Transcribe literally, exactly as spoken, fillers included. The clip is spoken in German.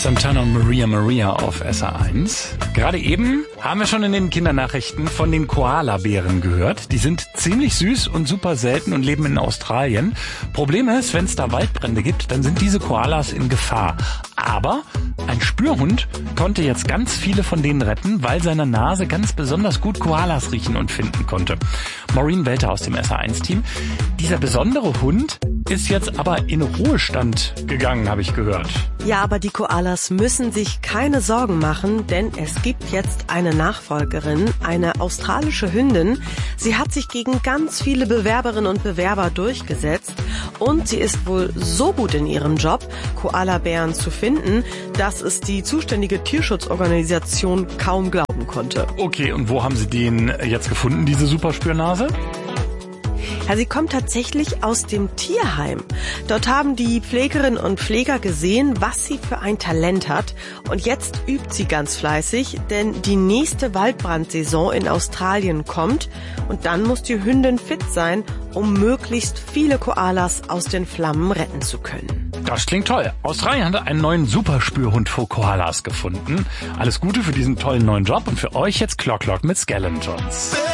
Santana und Maria Maria auf S R eins. Gerade eben haben wir schon in den Kindernachrichten von den Koalabären gehört. Die sind ziemlich süß und super selten und leben in Australien. Problem ist, wenn es da Waldbrände gibt, dann sind diese Koalas in Gefahr. Aber ein Spürhund konnte jetzt ganz viele von denen retten, weil seine Nase ganz besonders gut Koalas riechen und finden konnte. Maureen Welter aus dem S R eins Team. Dieser besondere Hund ist jetzt aber in Ruhestand gegangen, habe ich gehört. Ja, aber die Koalas müssen sich keine Sorgen machen, denn es gibt jetzt eine Nachfolgerin, eine australische Hündin. Sie hat sich gegen ganz viele Bewerberinnen und Bewerber durchgesetzt und sie ist wohl so gut in ihrem Job, Koalabären zu finden, dass es die zuständige Tierschutzorganisation kaum glauben konnte. Okay, und wo haben Sie den jetzt gefunden, diese Superspürnase? Ja, sie kommt tatsächlich aus dem Tierheim. Dort haben die Pflegerinnen und Pfleger gesehen, was sie für ein Talent hat. Und jetzt übt sie ganz fleißig, denn die nächste Waldbrandsaison in Australien kommt. Und dann muss die Hündin fit sein, um möglichst viele Koalas aus den Flammen retten zu können. Das klingt toll. Australien hat einen neuen Superspürhund für Koalas gefunden. Alles Gute für diesen tollen neuen Job und für euch jetzt Clock Clock mit Skellingtons.